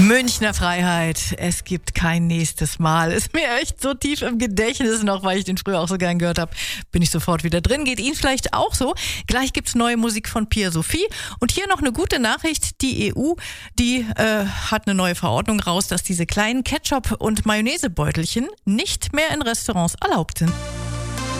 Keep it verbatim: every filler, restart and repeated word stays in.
Münchner Freiheit, es gibt kein nächstes Mal. Ist mir echt so tief im Gedächtnis noch, weil ich den früher auch so gern gehört habe. Bin ich sofort wieder drin. Geht Ihnen vielleicht auch so. Gleich gibt's neue Musik von Pia Sophie. Und hier noch eine gute Nachricht. Die E U, die äh, hat eine neue Verordnung raus, dass diese kleinen Ketchup- und Mayonnaisebeutelchen nicht mehr in Restaurants erlaubt sind.